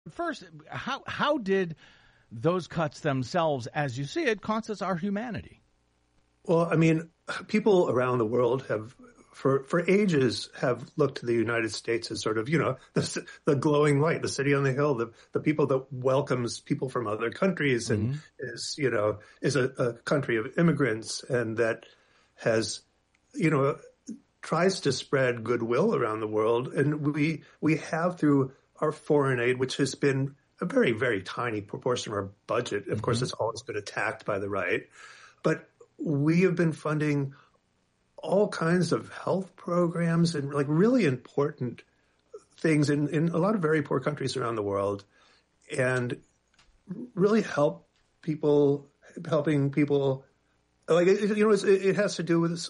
First, how did those cuts themselves, as you see it, cost us our humanity? Well, I mean, people around the world have, for ages, have looked to the United States as sort of, the glowing light, the city on the hill, the people that welcomes people from other countries and is a country of immigrants, and that has, tries to spread goodwill around the world. And we have, through our foreign aid, which has been a very, very tiny proportion of our budget. Of course, it's always been attacked by the right, but we have been funding all kinds of health programs and like really important things in a lot of very poor countries around the world, and really helping people. Like, it has to do with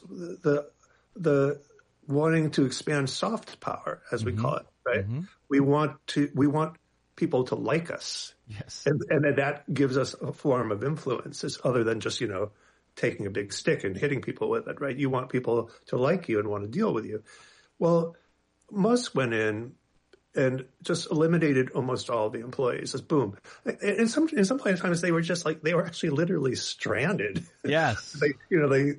the wanting to expand soft power, as we call it, right? We want people to like us. Yes. And that gives us a form of influence, other than just, taking a big stick and hitting people with it, right? You want people to like you and want to deal with you. Well, Musk went in and just eliminated almost all the employees. Just boom. And some times they were just like, they were actually literally stranded. Yes. It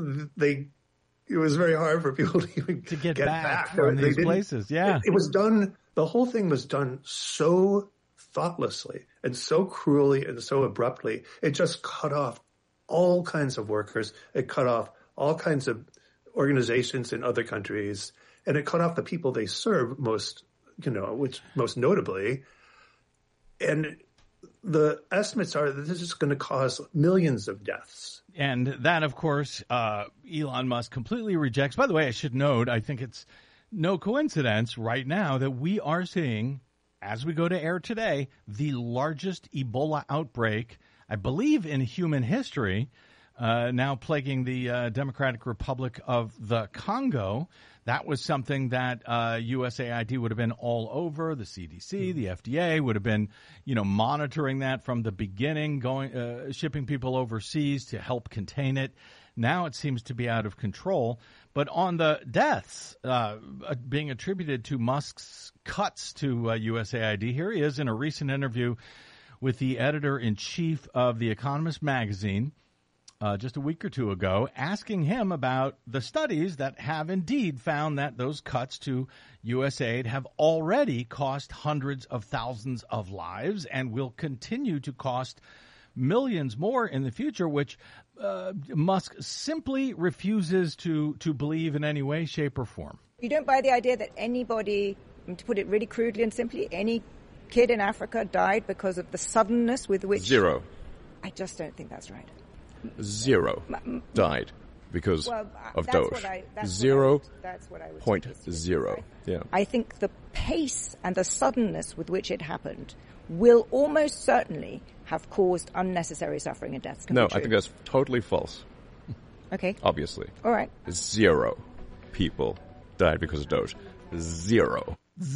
was very hard for people to even get back from these places. Yeah. It was done. The whole thing was done so thoughtlessly and so cruelly and so abruptly. It just cut off all kinds of workers. It cut off all kinds of organizations in other countries, and it cut off the people they serve most, which most notably. And the estimates are that this is going to cause millions of deaths. And that, of course, Elon Musk completely rejects. By the way, I should note, I think it's no coincidence right now that we are seeing, as we go to air today, the largest Ebola outbreak, I believe, in human history, now plaguing the Democratic Republic of the Congo. That was something that USAID would have been all over. The CDC, the FDA would have been, monitoring that from the beginning, shipping people overseas to help contain it. Now it seems to be out of control. But on the deaths being attributed to Musk's cuts to USAID, here he is in a recent interview with the editor-in-chief of The Economist magazine just a week or two ago, asking him about the studies that have indeed found that those cuts to USAID have already cost hundreds of thousands of lives and will continue to cost millions more in the future, which Musk simply refuses to believe in any way, shape, or form. You don't buy the idea that anybody, to put it really crudely and simply, any kid in Africa died because of the suddenness with which... Zero. I just don't think that's right. Zero died because of Doge. 0.0. Yeah. I think the pace and the suddenness with which it happened will almost certainly have caused unnecessary suffering and deaths. No, I think that's totally false. Okay. Obviously. All right. 0 people died because of Doge. 0.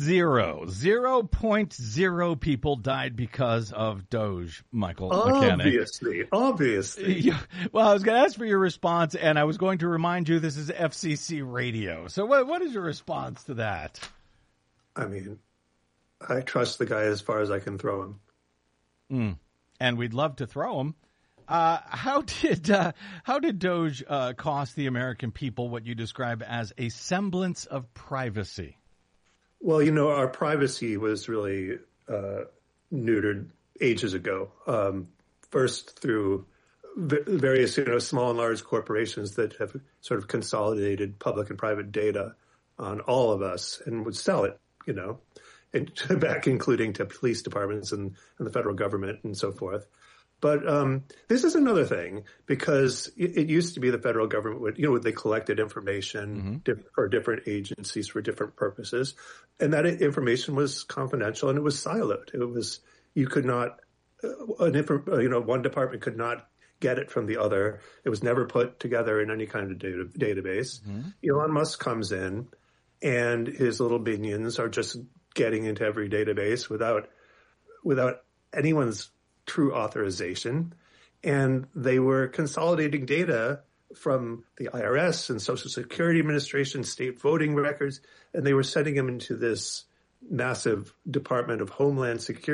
0.0 people died because of Doge, Michael Mechanic. Obviously. Yeah. Well, I was going to ask for your response, and I was going to remind you this is FCC radio. So what is your response to that? I mean, I trust the guy as far as I can throw him. And we'd love to throw him. How did Doge cost the American people what you describe as a semblance of privacy? Well, our privacy was really neutered ages ago. First through various, small and large corporations that have sort of consolidated public and private data on all of us and would sell it, and back including to police departments and the federal government and so forth. But this is another thing, because it used to be the federal government would, they collected information for different agencies for different purposes, and that information was confidential and it was siloed. It was, you could not, one department could not get it from the other. It was never put together in any kind of database. Elon Musk comes in, and his little minions are just getting into every database without anyone's true authorization, and they were consolidating data from the IRS and Social Security Administration, state voting records, and they were sending them into this massive Department of Homeland Security